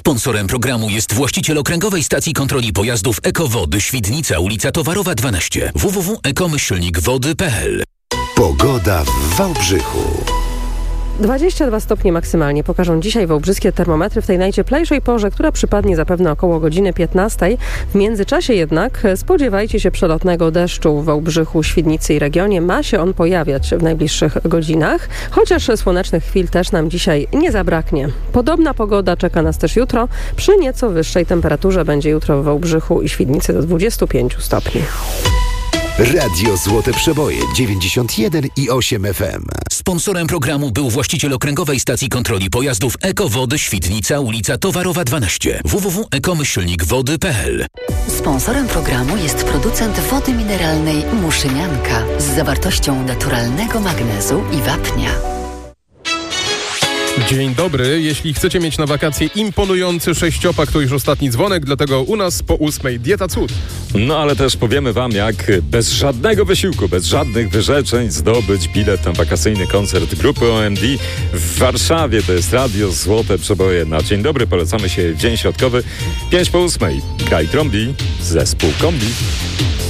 Sponsorem programu jest właściciel Okręgowej Stacji Kontroli Pojazdów Ekowody Świdnica, ulica Towarowa 12. www.ekomyślnikwody.pl. Pogoda w Wałbrzychu. 22 stopnie maksymalnie pokażą dzisiaj wałbrzyskie termometry w tej najcieplejszej porze, która przypadnie zapewne około godziny 15. W międzyczasie jednak spodziewajcie się przelotnego deszczu w Wałbrzychu, Świdnicy i regionie. Ma się on pojawiać w najbliższych godzinach, chociaż słonecznych chwil też nam dzisiaj nie zabraknie. Podobna pogoda czeka nas też jutro. Przy nieco wyższej temperaturze będzie jutro w Wałbrzychu i Świdnicy do 25 stopni. Radio Złote Przeboje 91,8 FM. Sponsorem programu był właściciel Okręgowej Stacji Kontroli Pojazdów Ekowody Świdnica, ulica Towarowa 12. www.ekomyślnikwody.pl. Sponsorem programu jest producent wody mineralnej Muszynianka z zawartością naturalnego magnezu i wapnia. Dzień dobry. Jeśli chcecie mieć na wakacje imponujący sześciopak, to już ostatni dzwonek, dlatego u nas po 8 dieta cud. No ale też powiemy wam, jak bez żadnego wysiłku, bez żadnych wyrzeczeń zdobyć bilet na wakacyjny koncert grupy OMD w Warszawie. To jest Radio Złote Przeboje. Na dzień dobry polecamy się w dzień środkowy 5 po 8. Graj trąbi, zespół kombi.